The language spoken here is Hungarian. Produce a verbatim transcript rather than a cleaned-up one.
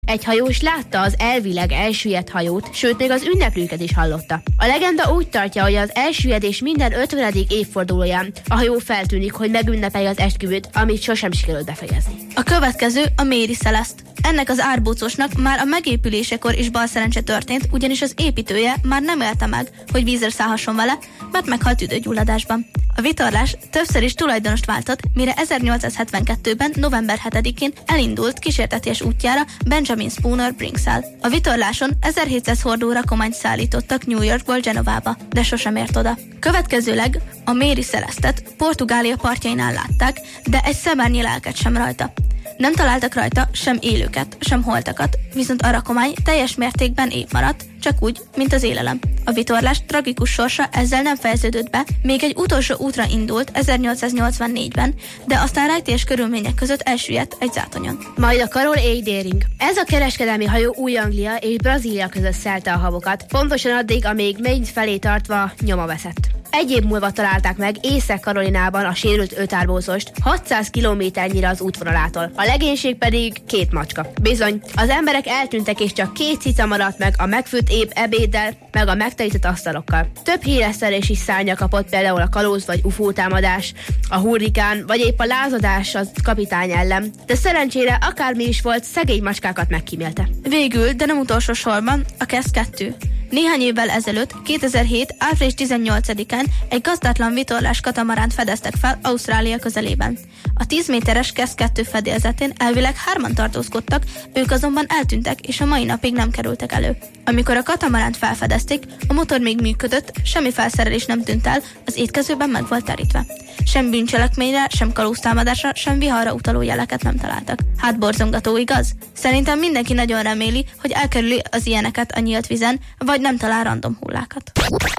Egy hajós látta az elvileg elsüllyedt hajót, sőt még az ünneplőket is hallotta. A legenda úgy tartja, hogy az elsüllyedés minden ötvenedik évfordulóján a hajó feltűnik, hogy megünnepelje az esküvőt, amit sosem sikerült befejezni. A következő a Mary Celeste. Ennek az árbócosnak már a megépülésekor is balszerencse történt, ugyanis az építője már nem élte meg, hogy vízre szállhasson vele, mert meghalt tüdőgyulladásban. A vitorlás többször is tulajdonost váltott, mire ezernyolcszázhetvenkettőben. november hetedikén elindult kísérteties útjára Benjamin Spooner Brinksel. A vitorláson ezerhétszáz hordó rakományt szállítottak New Yorkból Genovába, de sosem ért oda. Következőleg a Mary Celeste-et Portugália partjainál látták, de egy szemernyi lelket sem rajta. Nem találtak rajta sem élőket, sem holtakat, viszont a rakomány teljes mértékben épp maradt, csak úgy, mint az élelem. A vitorlás tragikus sorsa ezzel nem fejeződött be, még egy utolsó útra indult ezernyolcszáznyolcvannégyben, de aztán rejtélyes körülmények között elsüllyedt egy zátonyon. Majd a Carol A. Deering. Ez a kereskedelmi hajó Új-Anglia és Brazília között szelte a havokat, pontosan addig, amíg Maine felé tartva nyoma veszett. Egy év múlva találták meg Észak-Karolinában a sérült öt árbócost, hatszáz kilométernyire az útvonalától, a legénység pedig két macska. Bizony, az emberek eltűntek és csak két cica maradt meg a megfőtt épp ebéddel, meg a megterített asztalokkal. Több híresztelés is szárnya kapott, például a kalóz vagy ufó támadás, a hurrikán, vagy épp a lázadás az kapitány ellen, de szerencsére akármi is volt, szegény macskákat megkímélte. Végül, de nem utolsó sorban, a Cass kettő. Néhány évvel ezelőtt, kétezer-hét. április tizennyolcadikán egy gazdatlan vitorlás katamaránt fedeztek fel Ausztrália közelében. A tíz méteres Cass kettő fedélzetén elvileg hárman tartózkodtak, ők azonban eltűntek, és a mai napig nem kerültek elő. Amikor a katamaránt felfedezték, a motor még működött, semmi felszerelés nem tűnt el, az étkezőben meg volt terítve. Sem bűncselekményre, sem kalóztámadásra, sem viharra utaló jeleket nem találtak. Hát borzongató, igaz? Szerintem mindenki nagyon reméli, hogy elkerüli az ilyeneket a nyílt vízen, vagy nem talál random hullákat.